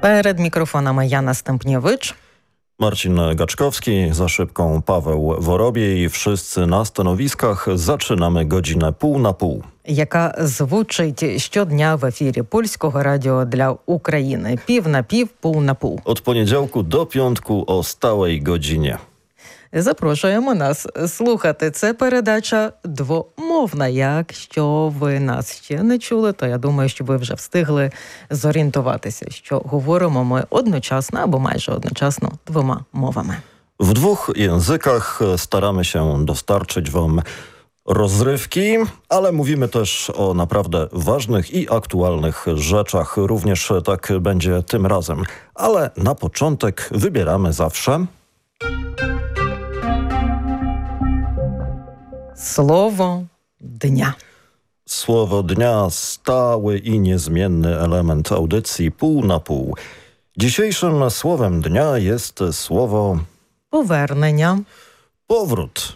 Перед мікрофонами Яна Стемпнєвич. Marcin Gaczkowski, za szybką Paweł Worobiej. Wszyscy na stanowiskach. Zaczynamy godzinę pół na pół. Яка звучить щодня в ефірі Польського радіо для України. Пів на пів, пул на пул. Od poniedziałku do piątku o stałej godzinie. Запрошуємо нас слухати. Це передача двомовна. Якщо ви нас ще не чули, то я думаю, що ви вже встигли зорієнтуватися, що говоримо ми одночасно або майже одночасно двома mowami. W dwóch językach staramy się dostarczyć wam rozrywki, ale mówimy też o naprawdę ważnych i aktualnych rzeczach. Również tak będzie tym razem. Ale na początek wybieramy zawsze... Słowo dnia. Słowo dnia, stały i niezmienny element audycji pół na pół. Dzisiejszym słowem dnia jest słowo Повернення. powrót.